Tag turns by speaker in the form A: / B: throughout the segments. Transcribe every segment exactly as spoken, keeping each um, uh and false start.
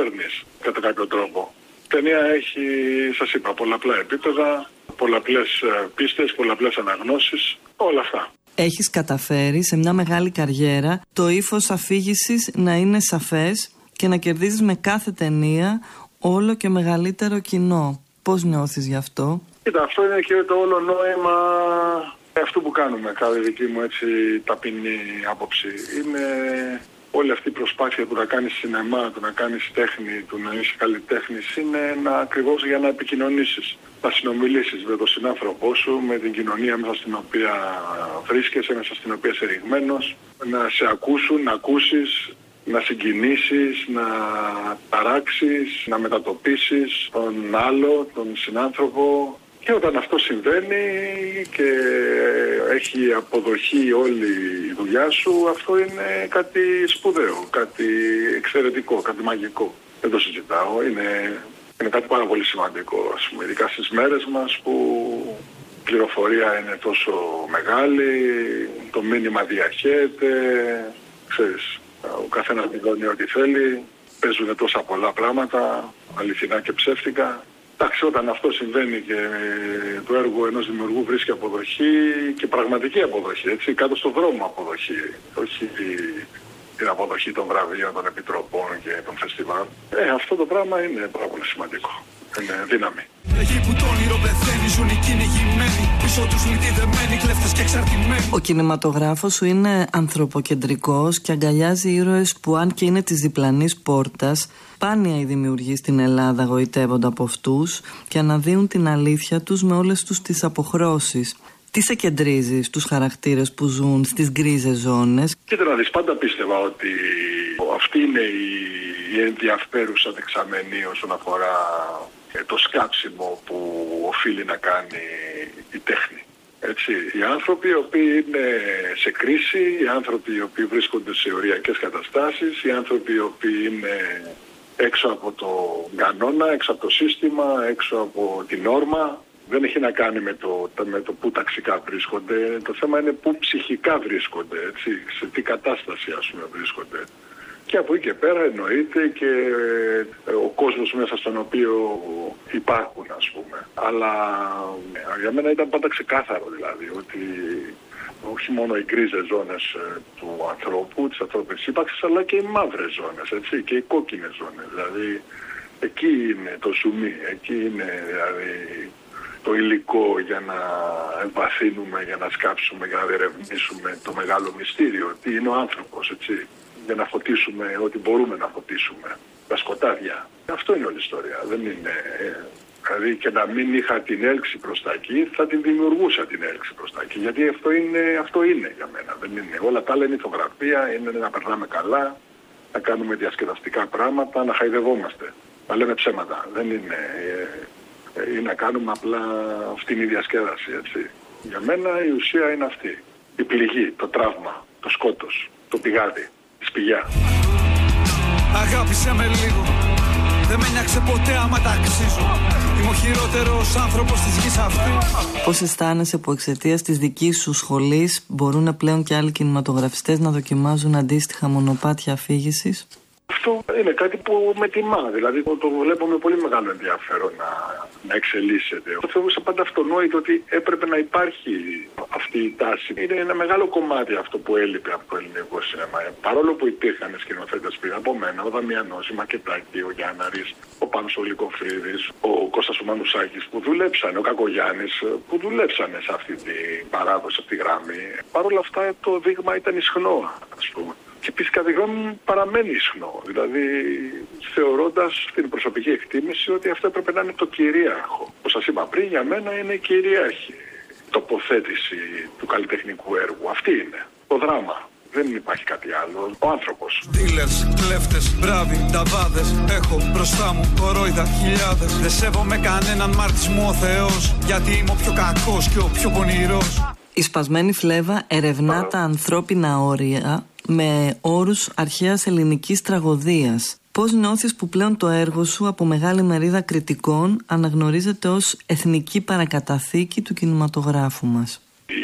A: παίρνεις κατά κάποιο τρόπο. Η ταινία έχει, σας είπα, πολλαπλά επίπεδα, πολλαπλές πίστες, πολλαπλές αναγνώσεις, όλα αυτά.
B: Έχεις καταφέρει σε μια μεγάλη καριέρα το ύφος αφήγησης να είναι σαφές και να κερδίζεις με κάθε ταινία όλο και μεγαλύτερο κοινό. Πώς νιώθεις γι' αυτό?
A: Κοίτα, αυτό είναι και το όλο νόημα αυτού που κάνουμε, κατά δική μου έτσι ταπεινή άποψη. Είναι όλη αυτή η προσπάθεια που να κάνεις σινεμά, του να κάνεις τέχνη, του να είσαι καλλιτέχνης, είναι να, ακριβώς για να επικοινωνήσεις, να συνομιλήσεις με τον συνάνθρωπό σου, με την κοινωνία μέσα στην οποία βρίσκεσαι, μέσα στην οποία είσαι ρηγμένος, να σε ακούσουν, να ακούσεις, να συγκινήσεις, να ταράξεις, να μετατοπίσεις τον άλλο, τον συνάνθρωπο. Και όταν αυτό συμβαίνει και έχει αποδοχή όλη η δουλειά σου, αυτό είναι κάτι σπουδαίο, κάτι εξαιρετικό, κάτι μαγικό. Δεν το συζητάω, είναι, είναι κάτι πάρα πολύ σημαντικό, ας πούμε, ειδικά στις μέρες μας που η πληροφορία είναι τόσο μεγάλη, το μήνυμα διαχέεται, ξέρεις, ο καθένας δηλώνει ό,τι θέλει, παίζουν τόσα πολλά πράγματα, αληθινά και ψεύτικα. Εντάξει, όταν αυτό συμβαίνει και το έργο ενός δημιουργού βρίσκει αποδοχή και πραγματική αποδοχή, έτσι, κάτω στον δρόμο αποδοχή, όχι την αποδοχή των βραβείων, των επιτροπών και των φεστιβάλ, ε, αυτό το πράγμα είναι πάρα πολύ σημαντικό. Είναι δύναμη.
B: Ο κινηματογράφος σου είναι ανθρωποκεντρικός και αγκαλιάζει ήρωες που, αν και είναι της διπλανής πόρτας, σπάνια οι δημιουργοί στην Ελλάδα γοητεύονται από αυτούς και αναδύουν την αλήθεια τους με όλες τους τις αποχρώσεις. Τι σε κεντρίζει στους χαρακτήρες που ζουν στις γκρίζες ζώνες?
A: Κοίτα να δεις, πάντα πίστευα ότι αυτή είναι η ενδιαφέρουσα δεξαμενή όσον αφορά το σκάψιμο που οφείλει να κάνει η τέχνη. Έτσι, οι άνθρωποι οι οποίοι είναι σε κρίση, οι άνθρωποι οι οποίοι βρίσκονται σε οριακές καταστάσεις, οι άνθρωποι οι οποίοι είναι έξω από το κανόνα, έξω από το σύστημα, έξω από την νόρμα, δεν έχει να κάνει με το, με το πού ταξικά βρίσκονται. Το θέμα είναι πού ψυχικά βρίσκονται, έτσι, σε τι κατάσταση, ας πούμε, βρίσκονται. Και από εκεί και πέρα εννοείται και ο κόσμος μέσα στον οποίο υπάρχουν, ας πούμε. Αλλά για μένα ήταν πάντα ξεκάθαρο, δηλαδή, ότι όχι μόνο οι γκρίζες ζώνες του ανθρώπου, της ανθρώπινης ύπαρξης, αλλά και οι μαύρες ζώνες, έτσι, και οι κόκκινες ζώνες. Δηλαδή, εκεί είναι το ζουμί, εκεί είναι, δηλαδή, το υλικό για να εμβαθύνουμε, για να σκάψουμε, για να διερευνήσουμε το μεγάλο μυστήριο, τι είναι ο άνθρωπος, έτσι. Για να φωτίσουμε ό,τι μπορούμε να φωτίσουμε. Τα σκοτάδια. Αυτό είναι όλη η ιστορία. Δεν είναι. Δηλαδή και να μην είχα την έλξη προς τα εκεί, θα την δημιουργούσα την έλξη προς τα εκεί. Γιατί αυτό είναι, αυτό είναι για μένα. Δεν είναι. Όλα τα άλλα είναι ηθογραφία, είναι να περνάμε καλά, να κάνουμε διασκεδαστικά πράγματα, να χαϊδευόμαστε. Να λέμε ψέματα. Δεν είναι. Ή να κάνουμε απλά φτηνή διασκέδαση, έτσι. Για μένα η ουσία είναι αυτή. Η πληγή, το τραύμα, το σκότος, το πηγάδι. Σπηλιά.
C: Αγάπησε με λίγο. Δεν με νοιάξε ποτέ άμα τα αξίζω. Είμαι ο χειρότερος άνθρωπος της γης αυτή.
B: Πώς αισθάνεσαι που εξαιτίας της δικής σου σχολής μπορούν πλέον και άλλοι κινηματογραφιστές να δοκιμάζουν αντίστοιχα μονοπάτια αφήγησης?
A: Αυτό είναι κάτι που με τιμά, δηλαδή το βλέπω με πολύ μεγάλο ενδιαφέρον να, να εξελίσσεται. Το θεωρούσα πάντα αυτονόητο ότι έπρεπε να υπάρχει αυτή η τάση. Είναι ένα μεγάλο κομμάτι αυτό που έλειπε από το ελληνικό σινεμά. Παρόλο που υπήρχαν σκηνοθέτες πριν από μένα, ο Δαμιανός, η Μακετάκη, ο Γιάνναρης, ο Πάνος ο Λυκοφρίδης, ο Κώστας ο Μανουσάκης που δουλέψανε, ο Κακογιάννης που δουλέψανε σε αυτή την παράδοση, σε αυτή τη γραμμή. Παρ' όλα αυτά το δείγμα ήταν ισχνό, ας πούμε. Και επίσης κατά τη γνώμη μου παραμένει ισχνό. Δηλαδή θεωρώντας την προσωπική εκτίμηση ότι αυτό έπρεπε να είναι το κυρίαρχο. Όπως σας είπα πριν, για μένα είναι η κυρίαρχη τοποθέτηση του καλλιτεχνικού έργου. Αυτή είναι. Το δράμα. Δεν υπάρχει κάτι άλλο. Ο άνθρωπος.
C: Dealers, κλέφτες, μπράβοι, ταβάδες. Έχω μπροστά μου κορόιδα χιλιάδες. Δεν σέβομαι κανέναν, μάρτης μου ο Θεός. Γιατί είμαι ο πιο κακός και ο πιο πονηρός.
B: Η σπασμένη φλέβα ερευνά τα ανθρώπινα όρια με όρους αρχαίας ελληνικής τραγωδίας. Πώς νιώθεις που πλέον το έργο σου από μεγάλη μερίδα κριτικών αναγνωρίζεται ως εθνική παρακαταθήκη του κινηματογράφου μας?
A: Η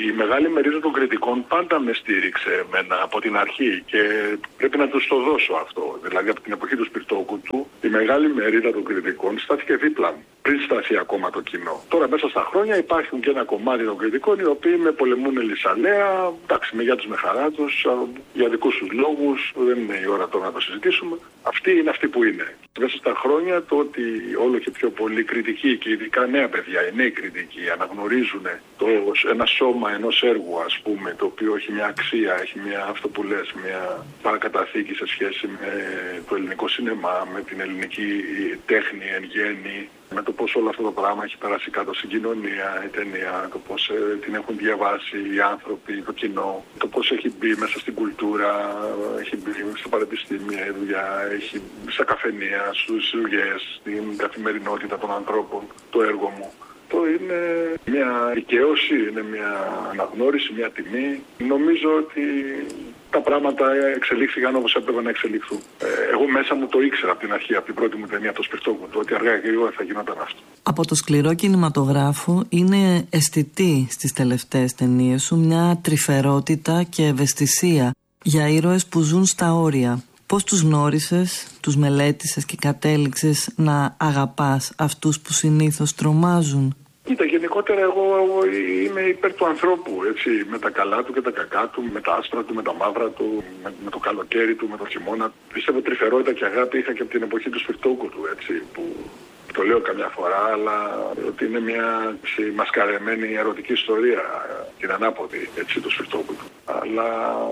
A: η μεγάλη μερίδα των κριτικών πάντα με στήριξε εμένα από την αρχή και πρέπει να τους το δώσω αυτό. Δηλαδή από την εποχή του Σπιρτόκουτου η μεγάλη μερίδα των κριτικών στάθηκε δίπλα μου, πριν σταθεί ακόμα το κοινό. Τώρα μέσα στα χρόνια υπάρχουν και ένα κομμάτι των κριτικών οι οποίοι με πολεμούν λησαλέα, εντάξει, με γεια τους με χαρά τους, για δικούς τους λόγους, δεν είναι η ώρα τώρα να το συζητήσουμε. Αυτοί είναι αυτοί που είναι. Μέσα στα χρόνια το ότι όλο και πιο πολλοί κριτικοί και ειδικά νέα παιδιά, οι νέοι κριτικοί αναγνωρίζουν το, ένα σώμα ενός έργου, ας πούμε, το οποίο έχει μια αξία, έχει μια, αυτό που λες, μια παρακαταθήκη σε σχέση με το ελληνικό σινεμά, με την ελληνική τέχνη εν γέννη, με το πώς όλο αυτό το πράγμα έχει περάσει κάτω στην κοινωνία, η ταινία, το πώς ε, την έχουν διαβάσει οι άνθρωποι, το κοινό, το πώς έχει μπει μέσα στην κουλτούρα, έχει μπει στο πανεπιστήμιο, η δουλειά, έχει στα καφενεία, στους δουλειές, στην καθημερινότητα των ανθρώπων, το έργο μου. Το είναι μια δικαίωση, είναι μια αναγνώριση, μια τιμή. Νομίζω ότι τα πράγματα εξελίχθηκαν όπως έπρεπε να εξελιχθούν. Εγώ μέσα μου το ήξερα από την αρχή, από την πρώτη μου ταινία, το Σπιρτόκουτο, ότι αργά και γρήγορα θα γινόταν αυτό. Από το σκληρό κινηματογράφο είναι αισθητή στις τελευταίες ταινίες σου μια τρυφερότητα και ευαισθησία για ήρωες που ζουν στα όρια. Πώς τους γνώρισες, τους μελέτησες και κατέληξες να αγαπάς αυτούς που συνήθως τρομάζουν? Κοίτα, γενικότερα εγώ, εγώ είμαι υπέρ του ανθρώπου, έτσι, με τα καλά του και τα κακά του, με τα άσπρα του, με τα μαύρα του, με, με το καλοκαίρι του, με το χειμώνα. Πιστεύω τρυφερότητα και αγάπη είχα και από την εποχή του Σπιρτόκουτου, έτσι, που το λέω καμιά φορά, αλλά ότι είναι μια μασκαρεμένη ερωτική ιστορία, την ανάποδη, έτσι, του Σπιρτόκουτου. Αλλά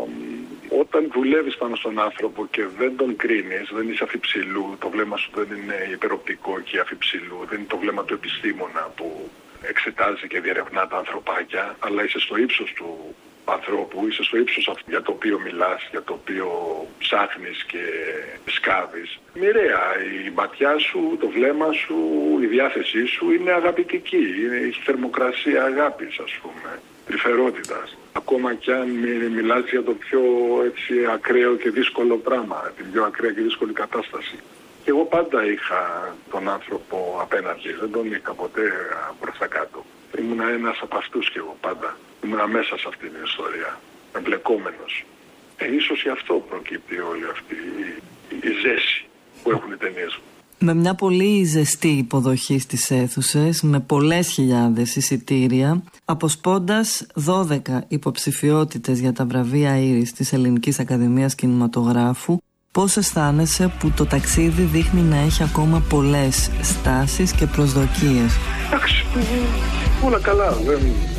A: όταν δουλεύεις πάνω στον άνθρωπο και δεν τον κρίνεις, δεν είσαι αφιψηλού, το βλέμμα σου δεν είναι υπεροπτικό και αφιψηλού, δεν είναι το βλέμμα του επιστήμονα που εξετάζει και διερευνά τα ανθρωπάκια, αλλά είσαι στο ύψος του ανθρώπου, είσαι στο ύψος αυτό για το οποίο μιλάς, για το οποίο ψάχνεις και σκάβεις. Μοιραία, η ματιά σου, το βλέμμα σου, η διάθεσή σου είναι αγαπητική, έχει θερμοκρασία αγάπης, ας πούμε, τρυφερότητας. Ακόμα κι αν μιλάς για το πιο, έτσι, ακραίο και δύσκολο πράγμα, την πιο ακραία και δύσκολη κατάσταση. Και εγώ πάντα είχα τον άνθρωπο απέναντι, δεν τον είχα ποτέ προς τα κάτω. Ήμουνα ένας από αυτούς κι εγώ πάντα. Ήμουνα μέσα σε αυτή την ιστορία, εμπλεκόμενος. Ε, ίσως γι' αυτό προκύπτει όλη αυτή η, η ζέση που έχουν οι ταινίες μου.
B: Με μια πολύ ζεστή υποδοχή στις αίθουσες, με πολλές χιλιάδες εισιτήρια, αποσπώντας δώδεκα υποψηφιότητες για τα βραβεία Ήρης της Ελληνικής Ακαδημίας Κινηματογράφου, πώς αισθάνεσαι που το ταξίδι δείχνει να έχει ακόμα πολλές στάσεις και προσδοκίες?
A: Εντάξει, όλα καλά, δεν...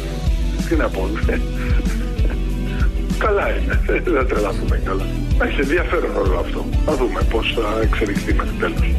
A: τι να πω, καλά είναι, δεν τρελαθούμε κιόλας. Έχει ενδιαφέρον όλο αυτό. Θα δούμε πώς θα εξελιχθεί μέχρι τέλος.